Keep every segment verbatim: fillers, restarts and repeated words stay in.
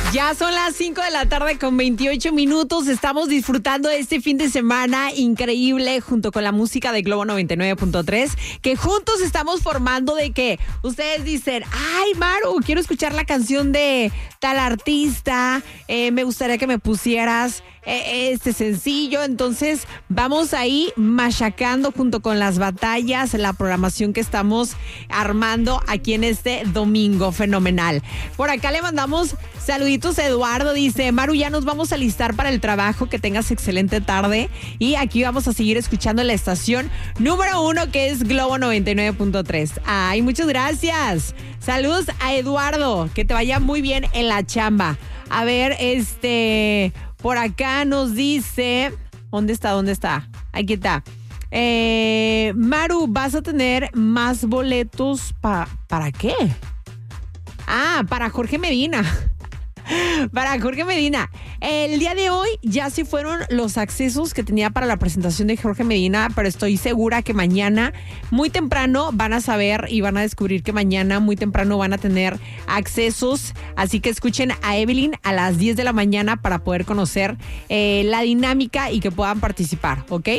Ya son las cinco de la tarde con veintiocho minutos. Estamos disfrutando de este fin de semana increíble junto con la música de Globo noventa y nueve punto tres, que juntos estamos formando de que ustedes dicen, ay, Maru, quiero escuchar la canción de tal artista, eh, me gustaría que me pusieras eh, este sencillo. Entonces vamos ahí machacando junto con las batallas, la programación que estamos armando aquí en este domingo fenomenal. Por acá le mandamos saluditos a Eduardo, dice, Maru, ya nos vamos a alistar para el trabajo, que tengas excelente tarde y aquí vamos a seguir escuchando la estación número uno, que es Globo noventa y nueve punto tres. Ay, muchas gracias. Saludos a Eduardo, que te vaya muy bien en la chamba. A ver, este, por acá nos dice, ¿dónde está? ¿Dónde está? Aquí está. Eh, Maru, vas a tener más boletos pa- ¿para qué? Ah, para Jorge Medina. Para Jorge Medina. El día de hoy ya sí fueron los accesos que tenía para la presentación de Jorge Medina, pero estoy segura que mañana, muy temprano, van a saber y van a descubrir que mañana, muy temprano, van a tener accesos. Así que escuchen a Evelyn a las diez de la mañana para poder conocer eh, la dinámica y que puedan participar, ¿ok?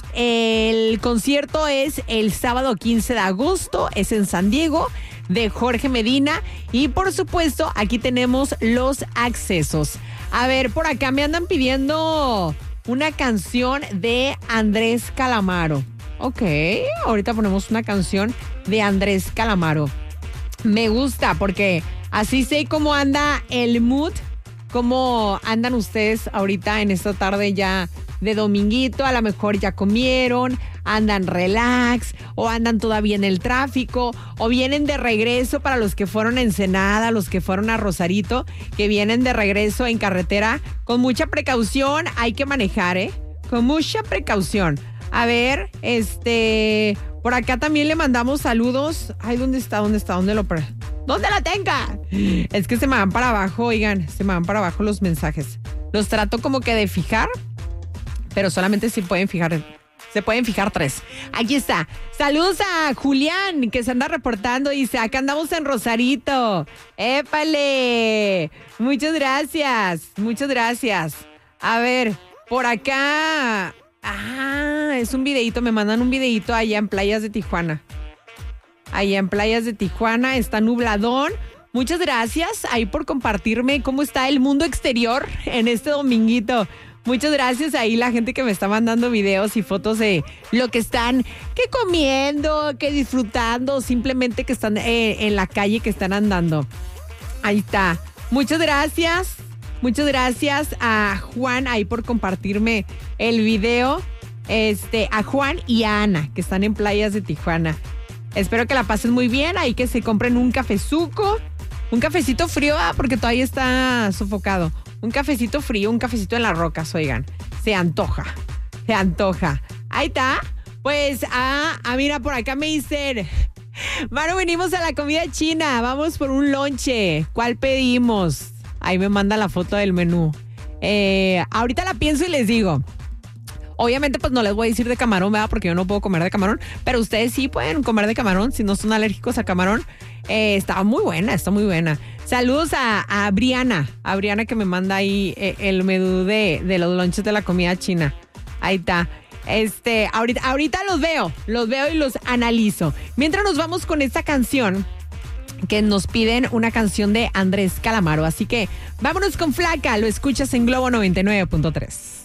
El concierto es el sábado quince de agosto, es en San Diego, de Jorge Medina. Y por supuesto, aquí tenemos los accesos. A ver, por acá me andan pidiendo una canción de Andrés Calamaro. Ok, ahorita ponemos una canción de Andrés Calamaro. Me gusta porque así sé cómo anda el mood, cómo andan ustedes ahorita en esta tarde ya de dominguito. A lo mejor ya comieron, andan relax, o andan todavía en el tráfico, o vienen de regreso para los que fueron a Ensenada, los que fueron a Rosarito, que vienen de regreso en carretera. Con mucha precaución hay que manejar, ¿eh? Con mucha precaución. A ver, este, por acá también le mandamos saludos. Ay, ¿dónde está? ¿Dónde está? ¿Dónde lo pre- ¿Dónde la tenga? Es que se me van para abajo, oigan, se me van para abajo los mensajes. Los trato como que de fijar, pero solamente si pueden fijar, se pueden fijar tres. Aquí está. Saludos a Julián, que se anda reportando. Dice, acá andamos en Rosarito. ¡Épale! Muchas gracias, muchas gracias. A ver, por acá. Ah, es un videíto, me mandan un videíto allá en Playas de Tijuana. Allá en Playas de Tijuana está nubladón. Muchas gracias ahí por compartirme cómo está el mundo exterior en este dominguito. Muchas gracias ahí la gente que me está mandando videos y fotos de lo que están que comiendo, que disfrutando, simplemente que están eh, en la calle, que están andando. Ahí está. Muchas gracias. Muchas gracias a Juan ahí por compartirme el video. Este, a Juan y a Ana, que están en Playas de Tijuana. Espero que la pasen muy bien. Ahí que se compren un cafezuco. Un cafecito frío, ah, porque todavía está sofocado. Un cafecito frío, un cafecito en las rocas, oigan. Se antoja, se antoja. Ahí está. Pues, ah, ah, mira, por acá me dicen, Maru, venimos a la comida china. Vamos por un lonche. ¿Cuál pedimos? Ahí me manda la foto del menú. Eh, ahorita la pienso y les digo. Obviamente, pues no les voy a decir de camarón, ¿verdad? Porque yo no puedo comer de camarón. Pero ustedes sí pueden comer de camarón si no son alérgicos a camarón. Eh, está muy buena, está muy buena. Saludos a, a Briana. A Briana que me manda ahí eh, el menú de, de los lonches de la comida china. Ahí está. Este, ahorita, ahorita los veo. Los veo y los analizo. Mientras nos vamos con esta canción, que nos piden una canción de Andrés Calamaro. Así que vámonos con Flaca. Lo escuchas en Globo noventa y nueve punto tres.